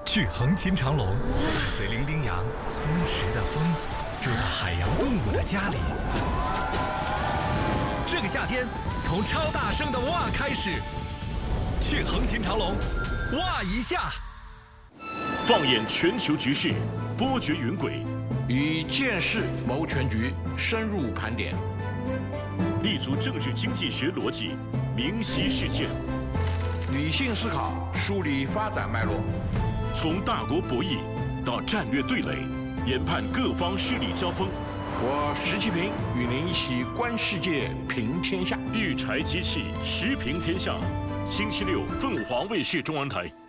去横琴长隆，伴随伶仃羊、松弛的风，住到海洋动物的家里。这个夏天，从超大声的哇开始，去横琴长隆，哇一下！ 放眼全球局势，波谲云诡， 以见识谋全局，深入盘点， 立足政治经济学逻辑，明晰事件， 理性思考，梳理发展脉络。 从大国博弈到战略对垒，研判各方势力交锋。 我石其平与您一起观世界，评天下。 育柴机器，时评天下。星期六，凤凰卫视中文台。